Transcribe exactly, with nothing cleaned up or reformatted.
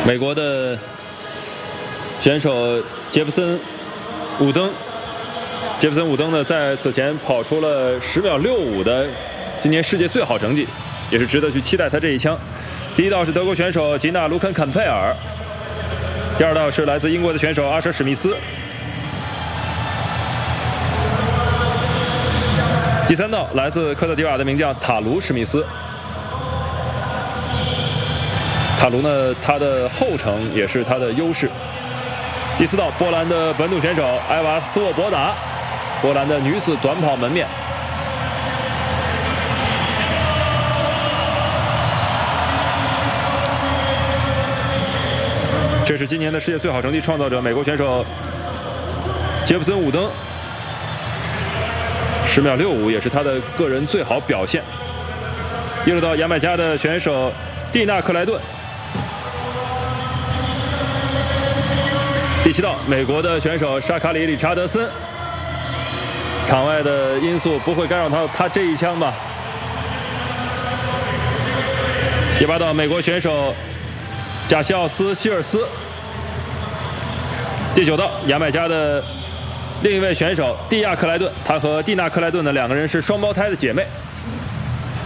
美国的选手杰弗森·伍登，杰弗森·伍登呢，在此前跑出了十秒六五的今年世界最好成绩，也是值得去期待他这一枪。第一道是德国选手吉娜·卢肯·坎佩尔，第二道是来自英国的选手阿舍·史密斯，第三道来自科特迪瓦的名将塔卢·史密斯。塔卢呢，他的后程也是他的优势。第四道，波兰的本土选手埃娃斯沃博达，波兰的女子短跑门面。这是今年的世界最好成绩创造者美国选手杰弗森·伍登，十秒六五也是他的个人最好表现。第六道，牙买加的选手蒂娜·克莱顿。第七道，美国的选手沙卡里·理查德森，场外的因素不会干扰他他这一枪吧。第八道，美国选手贾西奥斯·希尔斯。第九道，牙买加的另一位选手蒂亚·克莱顿，他和蒂娜·克莱顿的两个人是双胞胎的姐妹。